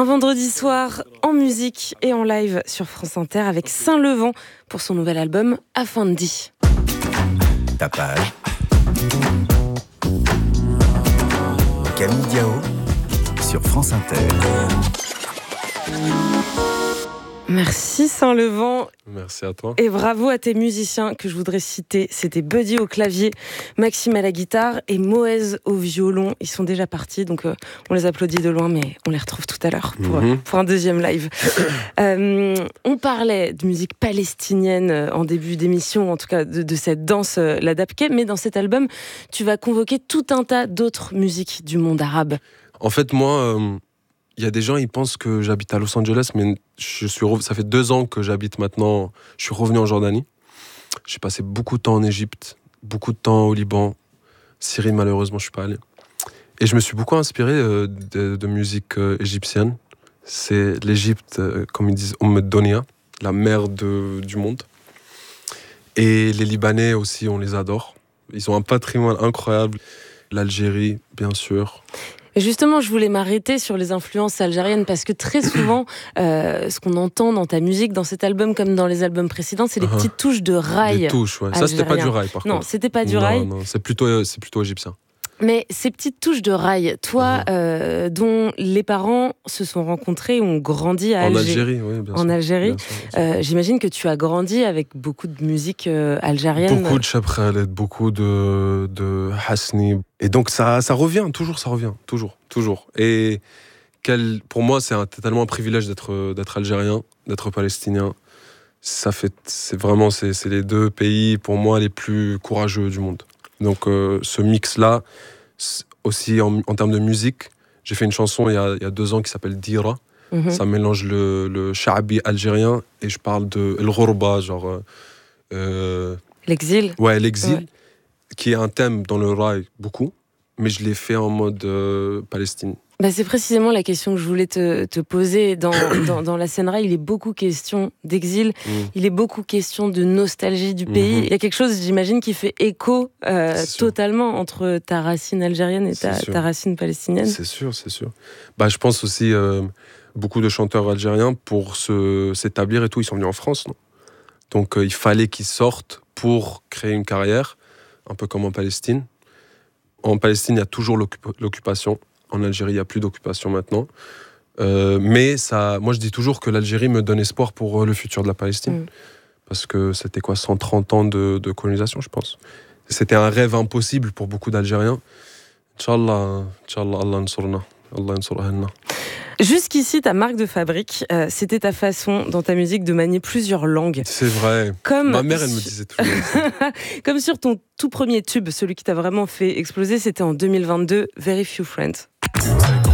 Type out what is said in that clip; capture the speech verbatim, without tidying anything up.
Un vendredi soir en musique et en live sur France Inter avec Saint-Levant pour son nouvel album Afandi. Tapage. Camille Diao sur France Inter. Merci Saint-Levant. Merci à toi. Et bravo à tes musiciens que je voudrais citer. C'était Buddy au clavier, Maxime à la guitare et Moez au violon. Ils sont déjà partis, donc euh, on les applaudit de loin, mais on les retrouve tout à l'heure pour, Mm-hmm. pour un deuxième live. euh, on parlait de musique palestinienne en début d'émission, en tout cas de, de cette danse, euh, la dabke, mais dans cet album, tu vas convoquer tout un tas d'autres musiques du monde arabe. En fait, moi... Euh... Il y a des gens, ils pensent que j'habite à Los Angeles, mais je suis re... ça fait deux ans que j'habite maintenant. Je suis revenu en Jordanie. J'ai passé beaucoup de temps en Égypte, beaucoup de temps au Liban. Syrie, malheureusement, je suis pas allé. Et je me suis beaucoup inspiré euh, de, de musique euh, égyptienne. C'est l'Égypte, euh, comme ils disent, Umm Donia, la mère de, du monde. Et les Libanais aussi, on les adore. Ils ont un patrimoine incroyable. L'Algérie, bien sûr. Et justement, je voulais m'arrêter sur les influences algériennes parce que très souvent, euh, ce qu'on entend dans ta musique, dans cet album comme dans les albums précédents, c'est les uh-huh. petites touches de rail. Les touches, ouais. Ça, c'était pas du rail, par non, contre. Non, c'était pas du non, rail. Non, c'est plutôt, c'est plutôt égyptien. Mais ces petites touches de rail, toi, uh-huh. euh, dont les parents se sont rencontrés, ont grandi à en Alger. Algérie, oui, bien sûr. En Algérie, bien sûr, bien sûr. Euh, j'imagine que tu as grandi avec beaucoup de musique euh, algérienne. Beaucoup de Cheb Khaled, beaucoup de, de Hasni. Et donc ça, ça revient, toujours, ça revient, toujours, toujours. Et quel, pour moi, c'est un, tellement un privilège d'être, d'être algérien, d'être palestinien. Ça fait, c'est vraiment, c'est, c'est les deux pays, pour moi, les plus courageux du monde. Donc euh, ce mix-là, aussi en, en termes de musique, j'ai fait une chanson il y a, il y a deux ans qui s'appelle Dira. Mm-hmm. Ça mélange le, le sha'abi algérien et je parle de El Ghorba, genre... Euh, l'exil. Ouais, l'exil, ouais. Qui est un thème dans le rail, beaucoup, mais je l'ai fait en mode euh, Palestine. Bah c'est précisément la question que je voulais te, te poser. Dans, dans, dans la scène rail, il est beaucoup question d'exil, mmh. il est beaucoup question de nostalgie du pays. Mmh. Il y a quelque chose, j'imagine, qui fait écho euh, totalement entre ta racine algérienne et ta, ta racine palestinienne. C'est sûr, c'est sûr. Bah, je pense aussi, euh, beaucoup de chanteurs algériens, pour se, s'établir et tout, ils sont venus en France, non ? Donc euh, il fallait qu'ils sortent pour créer une carrière, un peu comme en Palestine. En Palestine, il y a toujours l'occup- l'occupation. En Algérie, il n'y a plus d'occupation maintenant. Euh, mais ça, moi, je dis toujours que l'Algérie me donne espoir pour le futur de la Palestine. Mmh. Parce que c'était quoi, cent trente ans de, de colonisation, je pense. C'était un rêve impossible pour beaucoup d'Algériens. Inch'Allah, Inch'Allah, Allah nsurna, Allah nsurahna. Jusqu'ici, ta marque de fabrique, euh, c'était ta façon dans ta musique de manier plusieurs langues. C'est vrai. Comme ma mère, elle me disait toujours ça. Comme sur ton tout premier tube, celui qui t'a vraiment fait exploser, c'était en deux mille vingt-deux, Very Few Friends.